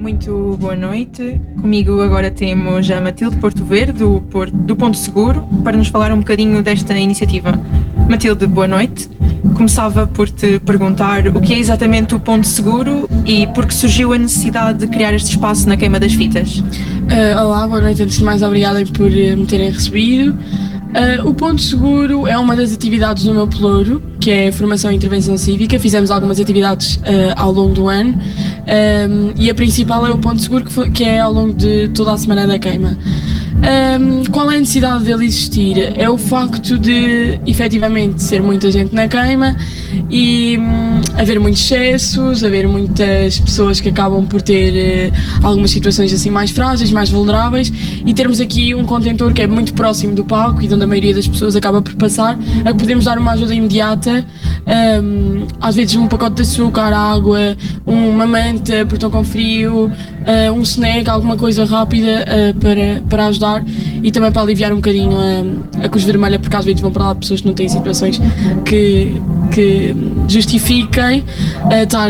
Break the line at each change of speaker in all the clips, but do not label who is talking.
Muito boa noite. Comigo agora temos a Matilde Porto Verde, do Ponto Seguro, para nos falar um bocadinho desta iniciativa. Matilde, boa noite. Começava por te perguntar o que é exatamente o Ponto Seguro e por que surgiu a necessidade de criar este espaço na Queima das Fitas.
Olá, boa noite. Antes de mais, obrigada por me terem recebido. O Ponto Seguro é uma das atividades do meu pelouro, que é Formação e Intervenção Cívica. Fizemos algumas atividades ao longo do ano e a principal é o Ponto Seguro, que é ao longo de toda a Semana da Queima. Qual é a necessidade dele existir? É o facto de, efetivamente, ser muita gente na queima e haver muitos excessos, haver muitas pessoas que acabam por ter algumas situações assim mais frágeis, mais vulneráveis, e termos aqui um contentor que é muito próximo do palco e onde a maioria das pessoas acaba por passar, a que podemos dar uma ajuda imediata, às vezes um pacote de açúcar, água, uma manta porque estão com frio, um snack, alguma coisa rápida para ajudar e também para aliviar um bocadinho a Cruz Vermelha, porque às vezes vão para lá pessoas que não têm situações que justifiquem estar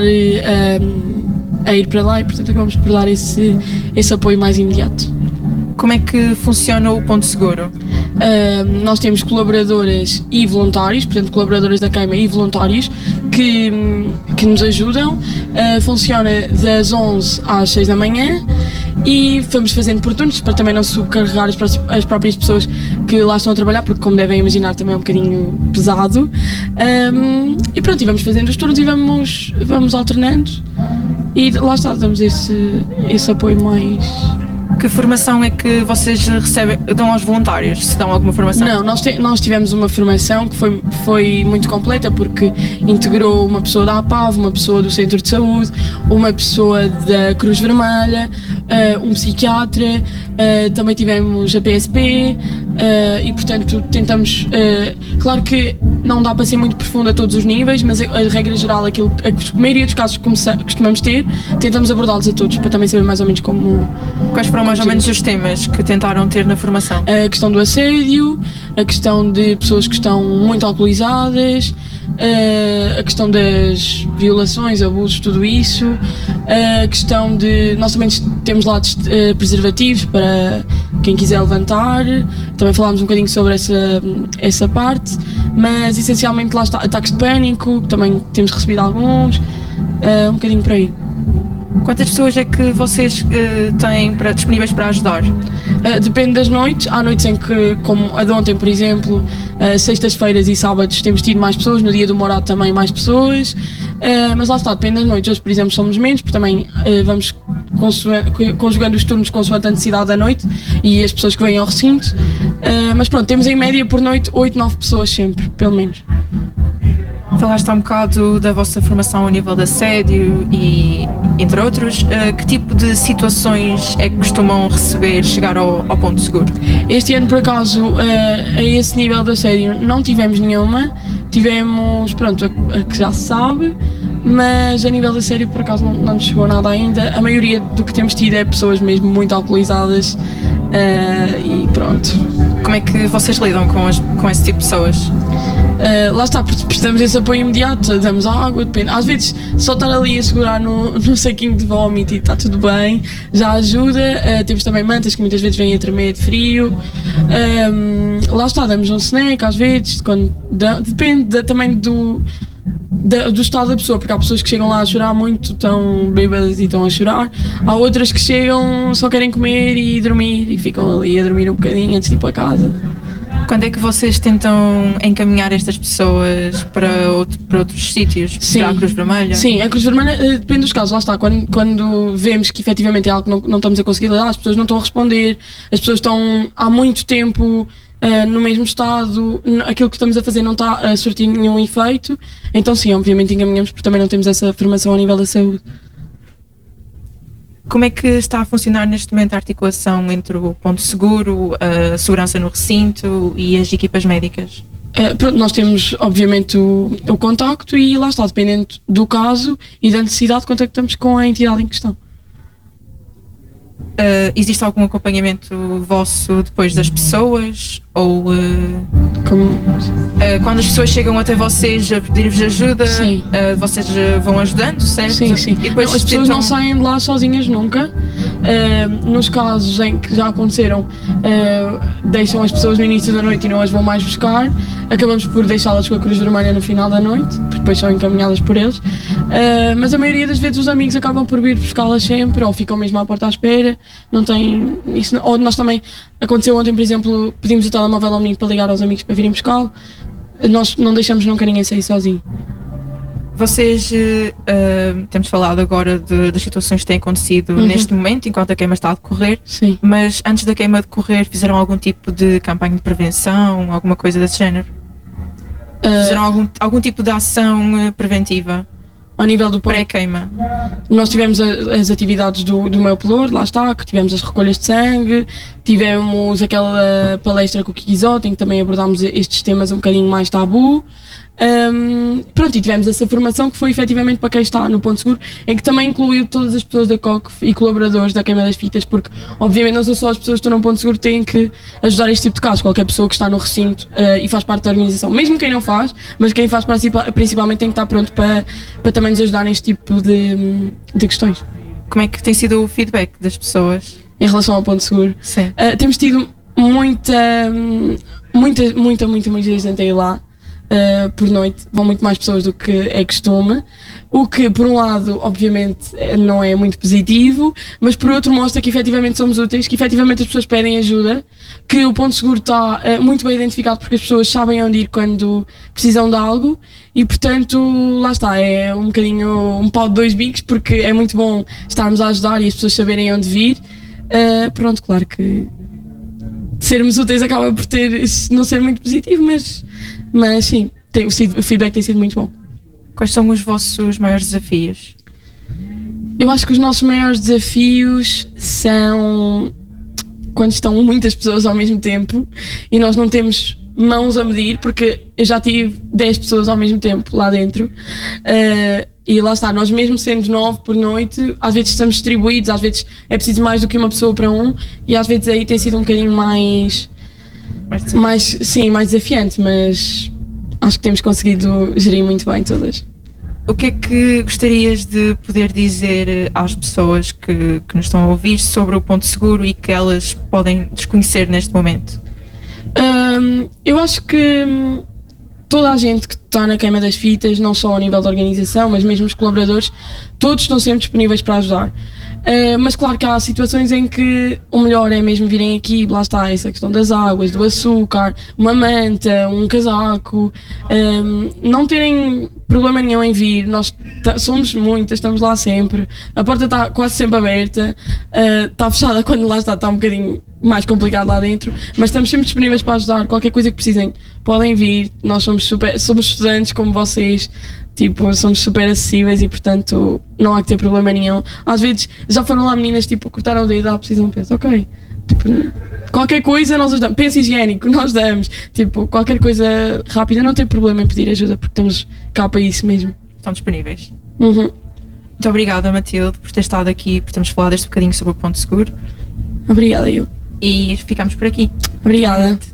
a ir para lá, e portanto acabamos por dar esse apoio mais imediato.
Como é que funciona o Ponto Seguro?
Nós temos colaboradoras e voluntários, portanto colaboradoras da queima e voluntários que nos ajudam. Funciona das 11 às 6 da manhã e vamos fazendo por turnos para também não subcarregar as próprias pessoas que lá estão a trabalhar, porque, como devem imaginar, também é um bocadinho pesado. E pronto, e vamos fazendo os turnos e vamos alternando e lá está, damos esse apoio mais.
Que formação é que vocês dão aos voluntários? Se dão alguma formação?
Não, nós tivemos uma formação que foi muito completa, porque integrou uma pessoa da APAV, uma pessoa do Centro de Saúde, uma pessoa da Cruz Vermelha, um psiquiatra, também tivemos a PSP e portanto tentamos, claro que não dá para ser muito profundo a todos os níveis, mas a regra geral, a maioria dos casos que costumamos ter, tentamos abordá-los a todos, para também saber mais ou menos como.
Quais foram mais ou menos os temas que tentaram ter na formação?
A questão do assédio, a questão de pessoas que estão muito alcoolizadas, a questão das violações, abusos, tudo isso, a questão de... Nós também temos lá preservativos para quem quiser levantar, também falámos um bocadinho sobre essa parte, mas essencialmente lá está ataques de pânico, também temos recebido alguns, um bocadinho por aí.
Quantas pessoas é que vocês têm disponíveis para ajudar?
Depende das noites. Há noites em que, como a de ontem, por exemplo, sextas-feiras e sábados temos tido mais pessoas, no dia do Morado também mais pessoas, mas lá está, depende das noites. Hoje, por exemplo, somos menos, porque também vamos conjugando os turnos consoante a necessidade da noite e as pessoas que vêm ao recinto, mas pronto, temos em média por noite 8, 9 pessoas sempre, pelo menos.
Falaste há um bocado da vossa formação ao nível de assédio e entre outros. Que tipo de situações é que costumam chegar ao Ponto Seguro?
Este ano, por acaso, a esse nível de assédio não tivemos nenhuma. Tivemos, pronto, a que já se sabe, mas a nível de assédio, por acaso, não nos chegou nada ainda. A maioria do que temos tido é pessoas mesmo muito alcoolizadas e pronto.
Como é que vocês lidam com esse tipo de pessoas?
Lá está, prestamos esse apoio imediato, damos água, depende. Às vezes só estar ali a segurar no saquinho de vómito e está tudo bem, já ajuda. Temos também mantas que muitas vezes vêm a tremer de frio. Lá está, damos um snack às vezes, depende também do estado da pessoa, porque há pessoas que chegam lá a chorar muito, estão bêbadas e estão a chorar. Há outras que chegam, só querem comer e dormir e ficam ali a dormir um bocadinho antes de ir para casa.
Quando é que vocês tentam encaminhar estas pessoas para outros sítios?
Sim.
Para a Cruz Vermelha?
Sim, a Cruz Vermelha depende dos casos, lá está. Quando vemos que efetivamente é algo que não estamos a conseguir lidar, as pessoas não estão a responder, as pessoas estão há muito tempo no mesmo estado, aquilo que estamos a fazer não está a surtir nenhum efeito, então sim, obviamente encaminhamos, porque também não temos essa formação a nível da saúde.
Como é que está a funcionar neste momento a articulação entre o Ponto Seguro, a segurança no recinto e as equipas médicas?
Pronto, nós temos obviamente o contacto e lá está, dependendo do caso e da necessidade, contactamos com a entidade em questão.
Existe algum acompanhamento vosso depois das pessoas? Ou quando as pessoas chegam até vocês a pedir-vos ajuda, vocês vão ajudando, certo?
Sim, sim.
E depois
as pessoas não saem de lá sozinhas nunca. Nos casos em que já aconteceram, deixam as pessoas no início da noite e não as vão mais buscar. Acabamos por deixá-las com a Cruz Vermelha no final da noite, porque depois são encaminhadas por eles. Mas a maioria das vezes os amigos acabam por vir buscá-las sempre, ou ficam mesmo à porta à espera. Não tem isso. Ou nós também, aconteceu ontem, por exemplo, pedimos o telemóvel ao menino para ligar aos amigos para virem buscá-lo. Nós não deixamos nunca ninguém sair sozinho.
Vocês, temos falado agora das situações que têm acontecido neste momento, enquanto a queima está a decorrer.
Sim.
Mas antes da queima decorrer, fizeram algum tipo de campanha de prevenção, alguma coisa desse género? Fizeram algum tipo de ação preventiva?
Ao nível do
pré-queima?
Nós tivemos as atividades do meu pelour, lá está, que tivemos as recolhas de sangue, tivemos aquela palestra com o Kikizot, em que também abordámos estes temas um bocadinho mais tabu. Pronto, e tivemos essa formação que foi efetivamente para quem está no Ponto Seguro, em que também incluiu todas as pessoas da COCF e colaboradores da Queima das Fitas, porque obviamente não são só as pessoas que estão no Ponto Seguro que têm que ajudar este tipo de casos. Qualquer pessoa que está no recinto e faz parte da organização, mesmo quem não faz, mas quem faz principalmente tem que estar pronto para também nos ajudar neste tipo de questões.
Como é que tem sido o feedback das pessoas
em relação ao Ponto Seguro?
Sim.
Temos tido muita gente a ir lá. Por noite, vão muito mais pessoas do que é costume, o que por um lado obviamente não é muito positivo, mas por outro mostra que efetivamente somos úteis, que efetivamente as pessoas pedem ajuda, que o Ponto Seguro está muito bem identificado porque as pessoas sabem onde ir quando precisam de algo e portanto lá está, é um bocadinho um pau de dois bicos, porque é muito bom estarmos a ajudar e as pessoas saberem onde vir. Pronto, claro que sermos úteis acaba por não ser muito positivo, mas sim, o feedback tem sido muito bom.
Quais são os vossos maiores desafios?
Eu acho que os nossos maiores desafios são quando estão muitas pessoas ao mesmo tempo e nós não temos mãos a medir, porque eu já tive 10 pessoas ao mesmo tempo lá dentro. E lá está, nós mesmo sendo 9 por noite, às vezes estamos distribuídos, às vezes é preciso mais do que uma pessoa para um, e às vezes aí tem sido um bocadinho mais desafiante, mas acho que temos conseguido gerir muito bem todas.
O que é que gostarias de poder dizer às pessoas que nos estão a ouvir sobre o Ponto Seguro e que elas podem desconhecer neste momento?
Eu acho que toda a gente que está na Queima das Fitas, não só ao nível da organização, mas mesmo os colaboradores, todos estão sempre disponíveis para ajudar. Mas claro que há situações em que o melhor é mesmo virem aqui, lá está essa questão das águas, do açúcar, uma manta, um casaco, não terem problema nenhum em vir. Nós somos muitas, estamos lá sempre, a porta está quase sempre aberta, está fechada quando lá está um bocadinho mais complicado lá dentro, mas estamos sempre disponíveis para ajudar. Qualquer coisa que precisem podem vir. Nós somos estudantes como vocês, somos super acessíveis e portanto não há que ter problema nenhum. Às vezes já foram lá meninas cortaram o dedo, precisam, penso, ok, qualquer coisa nós ajudamos, penso higiênico, nós damos, qualquer coisa rápida, não tem problema em pedir ajuda porque estamos cá para isso mesmo.
Estão disponíveis.
Uhum.
Muito obrigada, Matilde, por ter estado aqui, por termos falado este bocadinho sobre o Ponto Seguro.
Obrigada, eu.
E ficamos por aqui.
Obrigada.